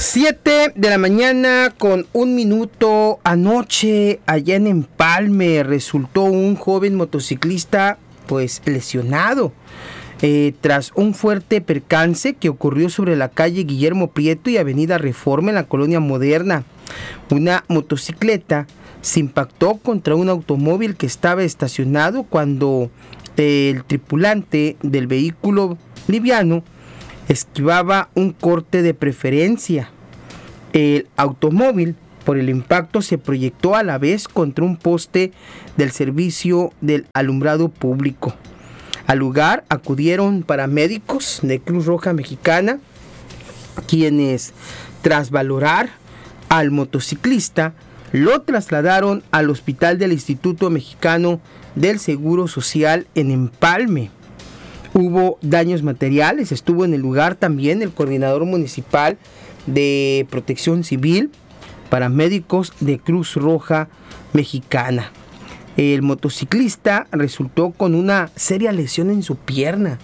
7:01 con un minuto. Anoche, allá en Empalme, resultó un joven motociclista pues lesionado tras un fuerte percance que ocurrió sobre la calle Guillermo Prieto y avenida Reforma en la Colonia Moderna. Una motocicleta se impactó contra un automóvil que estaba estacionado cuando el tripulante del vehículo liviano esquivaba un corte de preferencia. El automóvil, por el impacto, se proyectó a la vez contra un poste del servicio del alumbrado público. Al lugar acudieron paramédicos de Cruz Roja Mexicana, quienes, tras valorar al motociclista, lo trasladaron al hospital del Instituto Mexicano del Seguro Social en Empalme. Hubo daños materiales, estuvo en el lugar también el coordinador municipal de Protección Civil, paramédicos de Cruz Roja Mexicana. El motociclista resultó con una seria lesión en su pierna.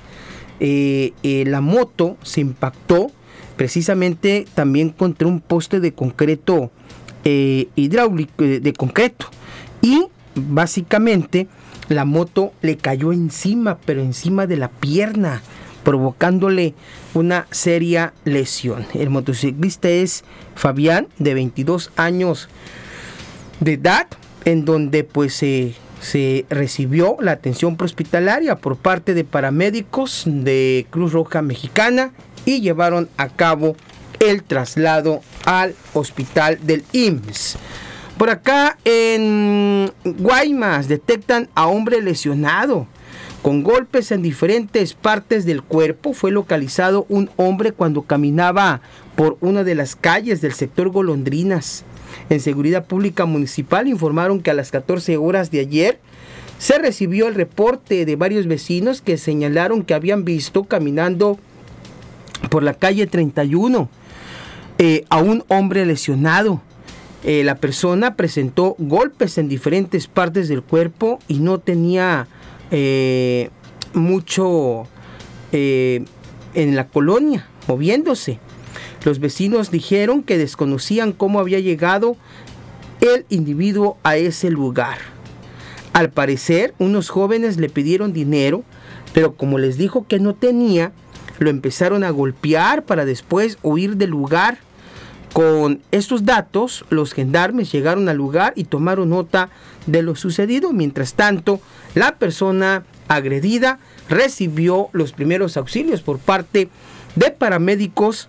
La moto se impactó precisamente también contra un poste de concreto hidráulico, de concreto, y básicamente la moto le cayó encima, pero encima de la pierna, provocándole una seria lesión. El motociclista es Fabián, de 22 años de edad, en donde pues se recibió la atención prehospitalaria por parte de paramédicos de Cruz Roja Mexicana y llevaron a cabo el traslado al hospital del IMSS. Por acá en Guaymas detectan a hombre lesionado con golpes en diferentes partes del cuerpo. Fue localizado un hombre cuando caminaba por una de las calles del sector Golondrinas. En Seguridad Pública Municipal informaron que a las 14 horas de ayer se recibió el reporte de varios vecinos que señalaron que habían visto caminando por la calle 31 a un hombre lesionado. La persona presentó golpes en diferentes partes del cuerpo y no tenía mucho en la colonia, moviéndose. Los vecinos dijeron que desconocían cómo había llegado el individuo a ese lugar. Al parecer, unos jóvenes le pidieron dinero, pero como les dijo que no tenía, lo empezaron a golpear para después huir del lugar. Con estos datos, los gendarmes llegaron al lugar y tomaron nota de lo sucedido. Mientras tanto, la persona agredida recibió los primeros auxilios por parte de paramédicos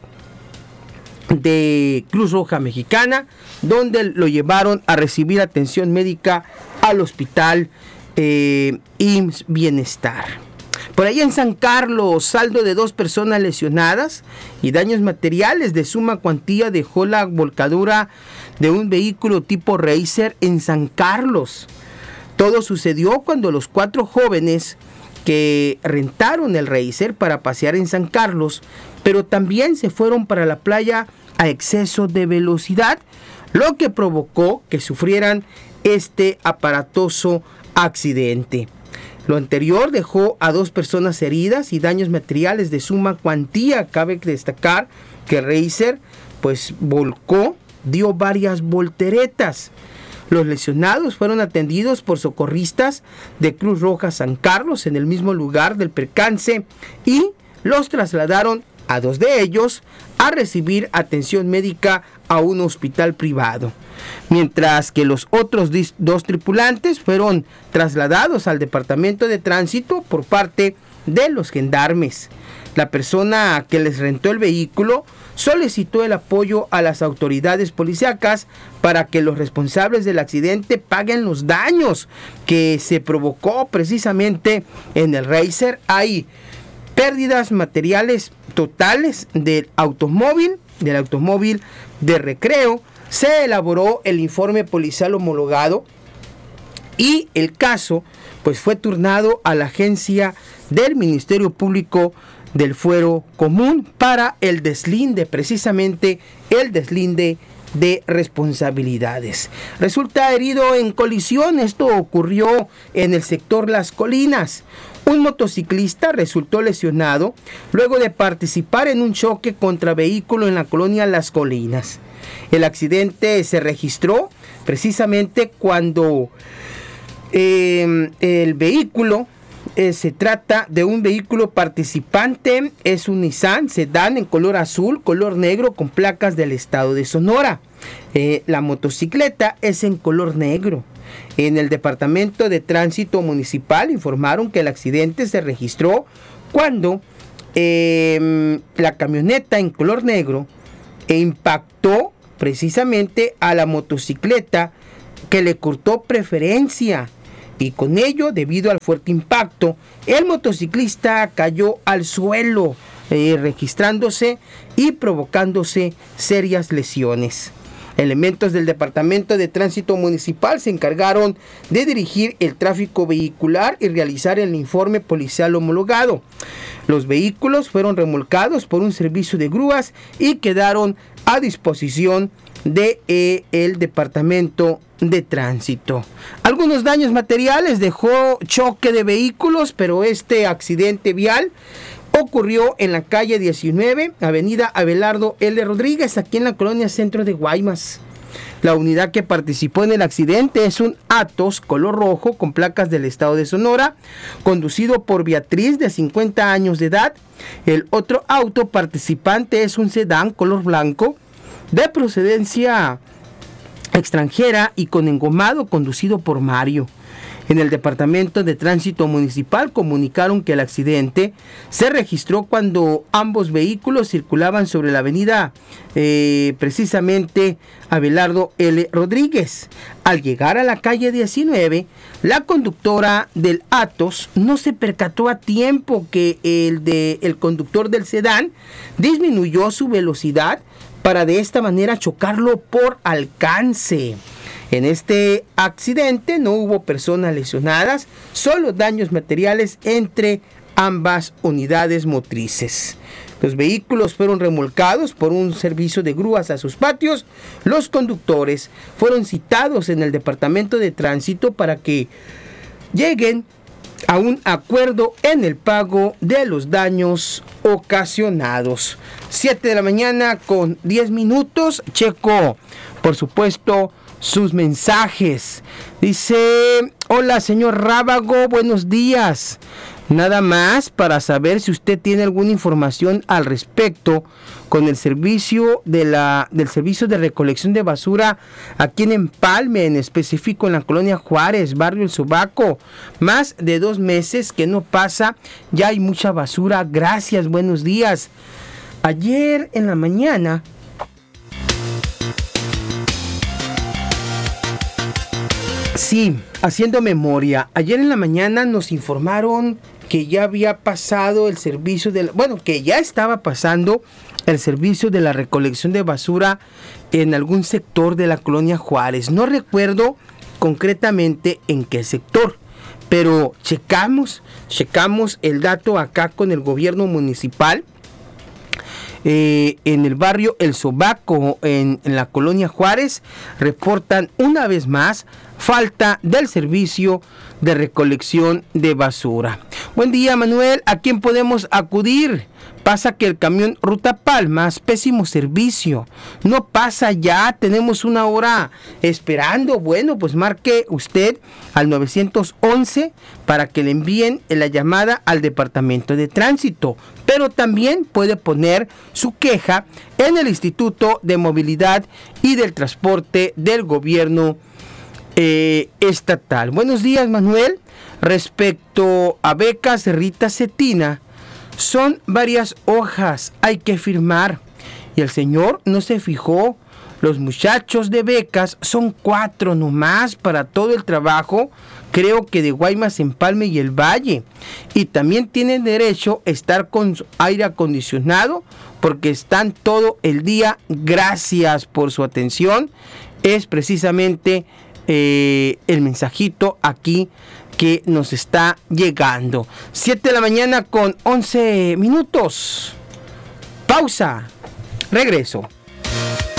de Cruz Roja Mexicana, donde lo llevaron a recibir atención médica al hospital IMSS Bienestar. Por ahí en San Carlos, saldo de 2 personas lesionadas y daños materiales de suma cuantía dejó la volcadura de un vehículo tipo Racer en San Carlos. Todo sucedió cuando los 4 jóvenes que rentaron el Racer para pasear en San Carlos, pero también se fueron para la playa a exceso de velocidad, lo que provocó que sufrieran este aparatoso accidente. Lo anterior dejó a 2 personas heridas y daños materiales de suma cuantía. Cabe destacar que el Racer pues volcó, dio varias volteretas. Los lesionados fueron atendidos por socorristas de Cruz Roja San Carlos en el mismo lugar del percance y los trasladaron a 2 de ellos a recibir atención médica a un hospital privado, mientras que los otros 2 tripulantes fueron trasladados al departamento de tránsito por parte de los gendarmes. La persona que les rentó el vehículo solicitó el apoyo a las autoridades policíacas para que los responsables del accidente paguen los daños que se provocó precisamente en el Racer. Hay pérdidas materiales totales del automóvil de recreo. Se elaboró el informe policial homologado y el caso pues fue turnado a la agencia del Ministerio Público del Fuero Común para el deslinde, precisamente el deslinde de responsabilidades. Resulta herido en colisión. Esto ocurrió en el sector Las Colinas. Un motociclista resultó lesionado luego de participar en un choque contra vehículo en la colonia Las Colinas. El accidente se registró precisamente cuando el vehículo se trata de un vehículo participante, es un Nissan sedán en color azul, color negro con placas del estado de Sonora. La motocicleta es en color negro. En el Departamento de Tránsito Municipal informaron que el accidente se registró cuando la camioneta en color negro impactó precisamente a la motocicleta que le cortó preferencia. Y con ello, debido al fuerte impacto, el motociclista cayó al suelo, registrándose y provocándose serias lesiones. Elementos del Departamento de Tránsito Municipal se encargaron de dirigir el tráfico vehicular y realizar el informe policial homologado. Los vehículos fueron remolcados por un servicio de grúas y quedaron a disposición de el Departamento de Tránsito. Algunos daños materiales dejó choque de vehículos, pero este accidente vial ocurrió en la calle 19, avenida Abelardo L. Rodríguez, aquí en la colonia Centro de Guaymas. La unidad que participó en el accidente es un Atos color rojo con placas del estado de Sonora, conducido por Beatriz, de 50 años de edad. El otro auto participante es un sedán color blanco de procedencia extranjera y con engomado, conducido por Mario. En el Departamento de Tránsito Municipal comunicaron que el accidente se registró cuando ambos vehículos circulaban sobre la avenida precisamente Abelardo L. Rodríguez. Al llegar a la calle 19, la conductora del Atos no se percató a tiempo que el conductor del sedán disminuyó su velocidad para de esta manera chocarlo por alcance. En este accidente no hubo personas lesionadas, solo daños materiales entre ambas unidades motrices. Los vehículos fueron remolcados por un servicio de grúas a sus patios. Los conductores fueron citados en el Departamento de Tránsito para que lleguen a un acuerdo en el pago de los daños ocasionados. 7 de la mañana con 10 minutos. Checo, por supuesto, sus mensajes. Dice: hola, señor Rábago, buenos días. Nada más para saber si usted tiene alguna información al respecto con el servicio del servicio de recolección de basura aquí en Empalme, en específico en la colonia Juárez, barrio El Sobaco. Más de 2 meses que no pasa, ya hay mucha basura. Gracias, buenos días. Ayer en la mañana sí, haciendo memoria, ayer en la mañana nos informaron que ya había pasado el servicio que ya estaba pasando el servicio de la recolección de basura en algún sector de la colonia Juárez. No recuerdo concretamente en qué sector, pero checamos el dato acá con el gobierno municipal. En el barrio El Sobaco, en la colonia Juárez, reportan una vez más falta del servicio de recolección de basura. Buen día, Manuel, ¿a quién podemos acudir? Pasa que el camión Ruta Palmas, pésimo servicio, no pasa ya, tenemos 1 hora esperando. Bueno, pues marque usted al 911 para que le envíen la llamada al Departamento de Tránsito, pero también puede poner su queja en el Instituto de Movilidad y del Transporte del Gobierno estatal. Buenos días, Manuel. Respecto a becas Rita Cetina, son varias hojas, hay que firmar. Y el señor no se fijó. Los muchachos de becas son 4 nomás para todo el trabajo, creo que de Guaymas, Empalme y el Valle. Y también tienen derecho a estar con aire acondicionado porque están todo el día. Gracias por su atención. Es precisamente el mensajito aquí que nos está llegando. 7 de la mañana con 11 minutos. Pausa. Regreso.